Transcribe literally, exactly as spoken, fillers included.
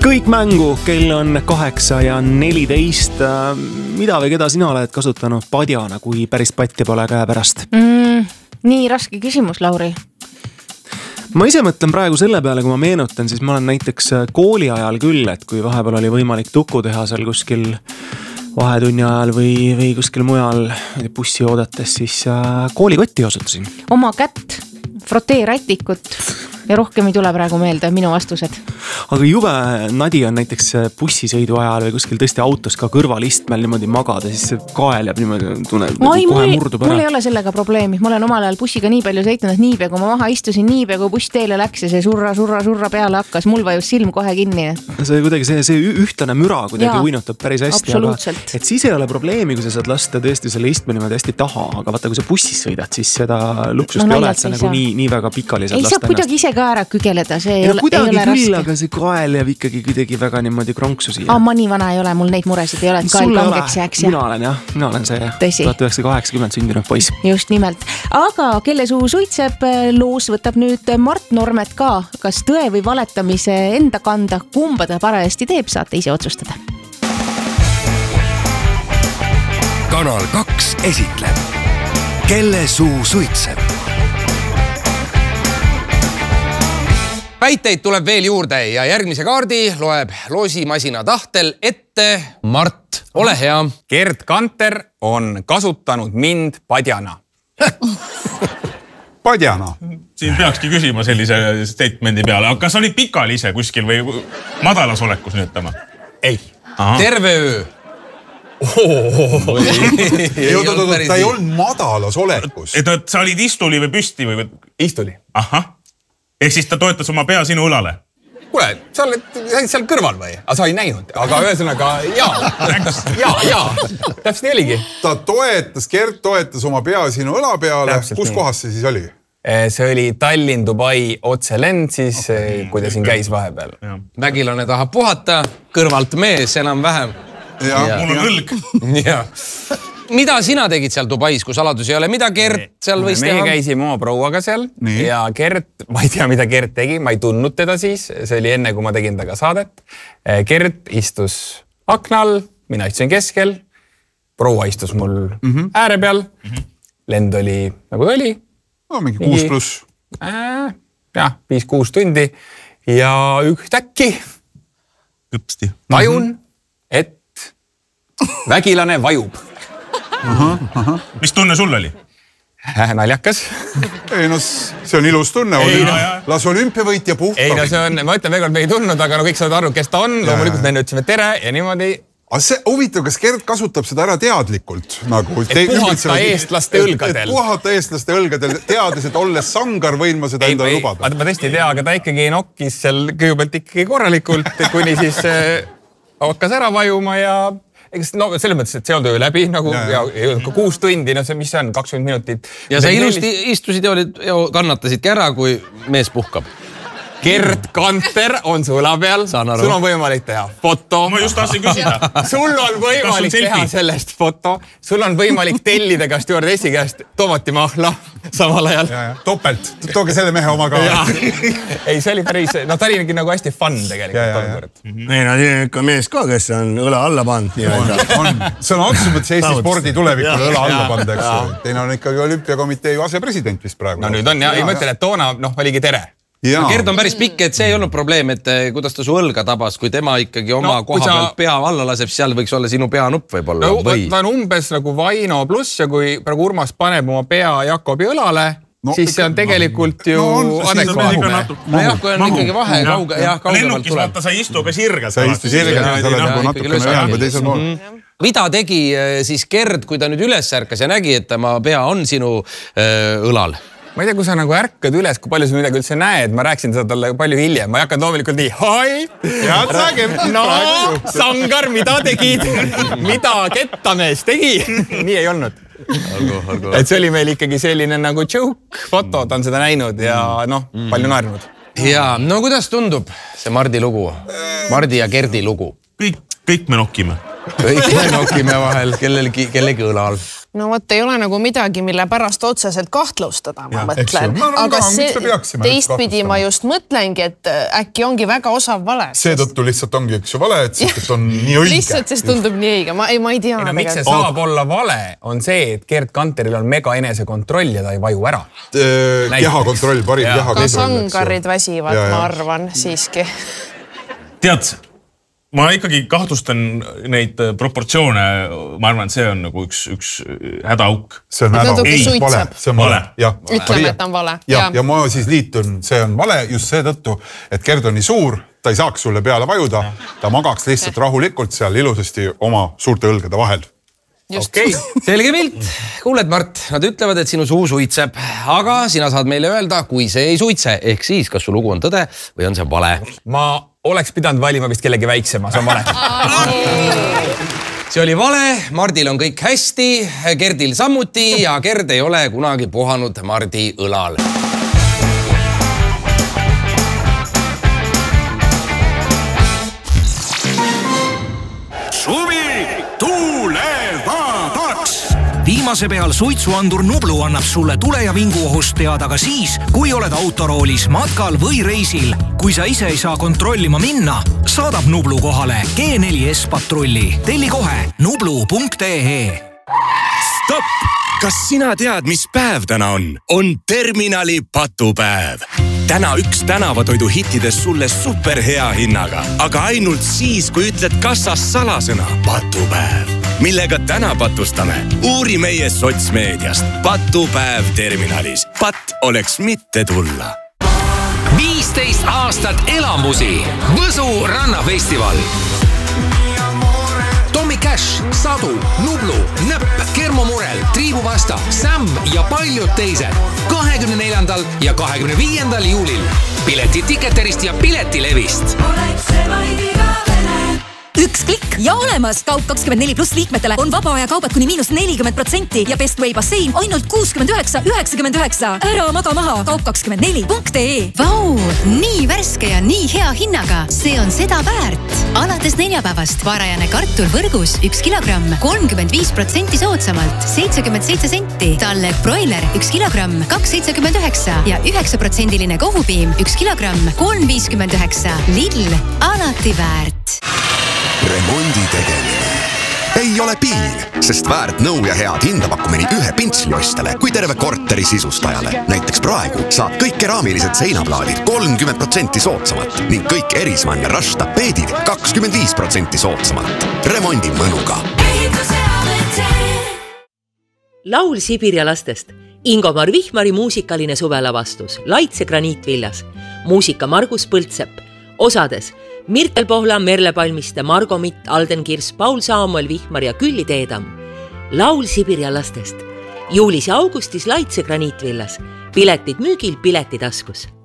Kõik mängu, kell on kaheksa ja neliteist. Mida või keda sina oled kasutanud padjana, kui päris patti pole käepärast? Mm, nii raske küsimus, Lauri. Ma ise mõtlen praegu selle peale, kui ma meenutan, siis ma olen näiteks kooli ajal küll, et kui vahepeal oli võimalik tuku teha seal kuskil vahetunni ajal või, või kuskil mujal bussi oodates, siis koolikotti osutasin. Oma kätt, frotee rätikut ja rohkem ei tule praegu meelde minu vastused. Aga jube nadi on näiteks bussisõidu ajal või kuskil tõesti autos ka kõrvalistmel niimoodi magada, siis see kael jääb niimoodi tunne, Ai, kohe mul, murdub ära. Mul ei ole sellega probleemi. Ma olen omal ajal bussiga nii palju sõitnud, et niipea kui ma maha istusin, niipea kui buss teele läks ja see surra, surra, surra peale hakkas, mul vajus silm kohe kinni. See kuidagi see, see ühtlane müra kuidagi Jaa, uinutab päris hästi. Absoluutselt. Aga, et siis ei ole probleemi, kui sa saad lasta tõesti selle istme niimoodi hästi taha, aga vaata, kui sa bussis sõidad, siis seda luksust no, ei ole, et sa nagu nii, nii väga pikali saad ei lasta saa kuidagi ise ka ära kügeleda, see ei, ei, ole, kuidagi ei ole küll, raske. aga see kael jääb ikkagi kuidagi väga niimoodi kronksu siia. Aa, ma nii vana ei ole, mul neid muresid ei ole, et kael kangeks jääks. Mina olen jah, mina olen see tuhat üheksasada kaheksakümmend sündinud poiss. Just nimelt. Aga kelle suu suitseb, loos võtab nüüd Mart Normet ka. Kas tõe või valetamise enda kanda, kumba ta parajasti teeb, saate ise otsustada. Kanal kaks esitleb Kelle suu suitseb. Väiteid tuleb veel juurde ja järgmise kaardi loeb loosimasina tahtel ette Mart. Ole hea. Gerd Kanter on kasutanud mind padjana. Padjana? Siin peakski küsima sellise statemendi peale. Aga kas olid pikal ise kuskil või madalas olekus nüütama? Ei. Aha. Terve öö. Oh, ei, oot, oot, oot, ta ei olnud madalas olekus. Et sa olid istuli või püsti või? Istuli. Ahah. Ehk siis ta toetas oma pea sinu õlale? Kuule, sa oled seal kõrval või? Aga sa ei näinud. Aga ühesõnaga, jaa. Jaa, jaa. Täpselt nii oligi. Ta toetas, Gerd toetas oma pea sinu õla peale. Täpselt kus nii. Kohas see siis oli? See oli Tallinn-Dubai otselend, siis okay, kui ta siin okay. käis vahepeal. Ja. Vägilane tahab puhata, kõrvalt mees enam vähem. Ja, ja. Mul on õlg. Ja. Mida sina tegid seal Dubais, kui saladus ei ole? Mida Gerd seal võis Meie teha? Meie käisime oma prouaga seal nii. Ja Gerd, ma ei tea, mida Gerd tegi, ma ei tundnud teda siis. See oli enne, kui ma tegin taga saadet. Gerd istus aknal, mina istusin keskel, proua istus mul mm-hmm. ääre peal. Mm-hmm. Lend oli nagu oli. No, mingi kuus pluss. Äh, jah, viis kuus tundi. Ja ühtäkki Kõpsti. tajun, et vägilane vajub. Aha, aha. Mis tunne sul oli? Naljakas. Ei no, see on ilus tunne. Ei, no, las olümpiavõitja puhtab. Ei no, see on, ma ütlen veel kord, me ei tundnud, aga no kõik saavad aru, kes ta on. Loomulikult me ütlesime tere ja niimoodi. Aga see huvitav, kas Gerd kasutab seda ära teadlikult? Nagu, et puhata eestlaste õlgadel. Et puhata eestlaste õlgadel, teades, et olles sangar võin ma seda endale lubada. Ma tõesti ei tea, aga ta ikkagi nokkis seal kõigepealt ikkagi korralikult, kuni siis hakkas ära vajuma ja no selles mõttes, et see on töö läbi nagu ja, ja kuus tundi, no see, mis see on, kakskümmend minutit. Ja sa ilusti istusid ja, olid, ja kannatasidki ära, kui mees puhkab. Gerd Kanter on su õla peal, sul on võimalik teha foto. Ma just tahtsin küsida. Sul on võimalik teha sellest foto, sul on võimalik tellida ka stjuardessi käest tomatimahla samal ajal. Ja, ja. Topelt, tooge selle mehe oma ka. Ei, see oli päris, no ta oli nagu hästi fun tegelikult. Ei, no see on ikka mees ka, kes on õla alla pand. On, see on otsus mõttes Eesti spordi tulevikule õla alla pand, eks. Teine on ikkagi olümpiakomitee ju asepresident vist praegu. No nüüd on ja, ei mõtlen, et toona noh, oligi tere. Ja. Gerd on päris pikk, et see ei olnud probleem, et kuidas ta su õlga tabas, kui tema ikkagi oma no, koha sa... pealt pea alla laseb, seal võiks olla sinu peanupp võib-olla. No, või... Ta on umbes nagu Vaino pluss ja kui praegu Urmas paneb oma pea Jakobi õlale, no, siis see on tegelikult ju no, adekvaatne. No jah, kui on ikkagi vahe kauge, jah, kaugemalt tuleb. Vaata, sa ei istu ka sirgas. Sa ei istu sirgas, sa oled nagu natukene ühel või teisel pool. Mida tegi siis Gerd, kui ta nüüd üles ärkas ja nägi, et tema pea on sinu öö, õlal? Ma ei tea, kui sa nagu ärkad üles, kui palju sa midagi üldse näed. Ma rääksin seda talle palju hiljem. Ma ei hakanud loomulikult nii, hai! No, sangar, mida tegid? Mida kettamees tegi? Nii ei olnud. Algu, algu. Et see oli meil ikkagi selline nagu joke foto, ta on seda näinud ja noh, palju naernud. Ja, no kuidas tundub see Mardi lugu? Mardi ja Gerdi lugu? Kõik, kõik me nokime. Kõik me nokime vahel kellelgi, kellegi õlal. no vot ei ole nagu midagi, mille pärast otseselt kahtlustada, ma ja, mõtlen. Aga see, teistpidi ma just mõtlengi, et äkki ongi väga osav vale. Seetõttu lihtsalt ongi üks vale, et, sest, et on nii õige. Lihtsalt sest tundub nii õige, ma ei, ma ei tea. Ei, no, miks see saab olla vale, on see, et Gerd Kanteril on mega enesekontroll ja ta ei vaju ära. Kehakontroll, parim ja. kehakontroll. Ka sangarid väsivad, ja, ja. ma arvan, siiski. Tead, ma ikkagi kahtlustan neid proportsioone, ma arvan, et see on nagu üks, üks hädaauk. See on hädaauk, ei, vale, see on vale. Ütleme, et on vale. Ja, ja ma siis liitun, see on vale just seetõttu, et Gerd on nii suur, ta ei saaks sulle peale vajuda, ta magaks lihtsalt rahulikult seal ilusasti oma suurte õlgade vahel. Okei, okay. Selge pilt. Kuuled, Mart, nad ütlevad, et sinu suu suitseb, aga sina saad meile öelda, kui see ei suitse, ehk siis, kas su lugu on tõde või on see vale? Ma oleks pidanud valima vist kellegi väiksema, see on vale. See oli vale, Mardil on kõik hästi, Gerdil sammuti ja Gerd ei ole kunagi puhanud Mardi õlal. Viimase peal suitsuandur Nublu annab sulle tule ja vingu ohust teada ka siis, kui oled autoroolis, matkal või reisil. Kui sa ise ei saa kontrollima minna, saadab Nublu kohale G neli S patrulli. Telli kohe nublu punkt ee. Stopp! Kas sina tead, mis päev täna on? On terminali patupäev. Täna üks tänavatoidu hittides sulle superhea hinnaga, aga ainult siis, kui ütled kassas salasõna patupäev. Millega täna patustame? Uuri meie sotsmeediast. Patupäev terminalis. Pat oleks mitte tulla. viisteist aastat elamusi. Võsu rannafestival. Tommy Cash, Sadu, Nublu, Nõpp, Kermo Murel, Triibu Vasta, Sam ja paljud teised. kahekümne neljandal ja kahekümne viiendal juulil. Pileti Ticketerist ja Piletilevist. Üks klikk ja olemas. Kaup kakskümmend neli pluss liikmetele on vaba aja kaubad kuni miinus nelikümmend protsenti ja Best Way bassein ainult kuuskümmend üheksa üheksakümmend üheksa. Ära maga maha. Kaup kakskümmend neli punkt ee. Vau, nii värske ja nii hea hinnaga. See on seda väärt. Alates neljapäevast varajane kartul võrgus üks kilogramm kolmkümmend viis protsenti soodsamalt seitsekümmend seitse senti. Talle broiler üks kilogramm kaks seitsekümmend üheksa ja üheksa protsendiline kohupiim üks kilogramm kolm viiskümmend üheksa. Lidl, alati väärt. Remondi tegemine ei ole piil, sest väärt nõu ja head hinda pakkumeni ühe pintsliostjale kui terve korteri sisustajale. Näiteks praegu saab kõik keraamilised seinaplaadid kolmkümmend protsenti soodsamalt ning kõik Erismann ja Rush tapeedid kakskümmend viis protsenti soodsamalt. Remondi mõnuga. Laul Sibiria lastest. Ingomar Vihmari muusikaline suvelavastus. Laitse graniitvillas. Muusika Margus Põltsepp. Osades Mirtel Pohla, Merle Palmiste, Margo Mitt, Alden Kirs, Paul Saamuel Vihmar ja Külli Teedam. Laul Sibiria lastest. Juulis ja augustis Laitse graniitvillas. Piletid müügil Piletitaskus.